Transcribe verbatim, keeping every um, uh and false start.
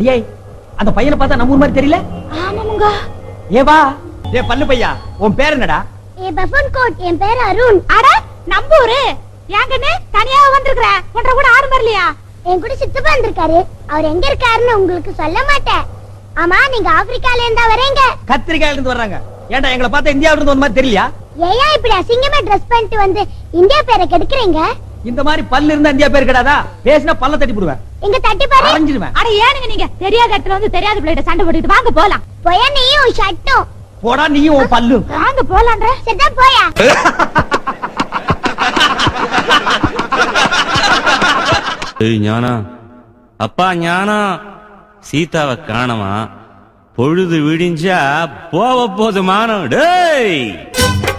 அடியே அந்த பையனை பார்த்தா நம்ம ஊர் மாதிரி தெரியல? ஆமாமுங்க. ஏ வா. ஏ பல்லு பையா, உன் பேர் என்னடா? ஏ பஃபன் கோட், என் பேர் அருண். அட நம்பூரு. ஏங்கனே தனியா வந்திருக்கற? ஒன்ற கூட ஆறு வரலையா? என் கூட சித்தப்பா வந்திருக்காரு. அவர் எங்க இருக்காருன்னு உங்களுக்கு சொல்ல மாட்டேன். ஆமா, நீங்க ஆப்பிரிக்கால இருந்தா வரீங்க? கத்திரிக்காயில இருந்து வர்றாங்க. ஏன்டா எங்களை பார்த்தா இந்தியாவுல இருந்து வந்த மாதிரி தெரியலையா? ஏயா இப்படி அசிங்கமா Dress பண்ணிட்டு வந்து இந்தியா பேரை கெடுக்குறீங்க? இந்த மாதிரி பல்லு இருந்தா இந்தியா பேர் கிடையாதா? பேசினா பல்ல தட்டி போடுவேன். எங்க தட்டி பாரு. அரைஞ்சிடுவேன். அட ஏனுங்க நீங்க தெரியாத இடத்துல வந்து தெரியாத பிள்ளைகிட்ட சண்டை போட்டுட்டு வாங்க போலாம். போயா நீயும் ஷட்டும். போடா நீயும் உன் பல்லு. வாங்க போலாம்ன்ற. சரி போயா. ஏய் ஞானா, அப்பா ஞானா, சீதாவை காணமா? பொழுது விடிஞ்சா போவ போது மானம். டேய்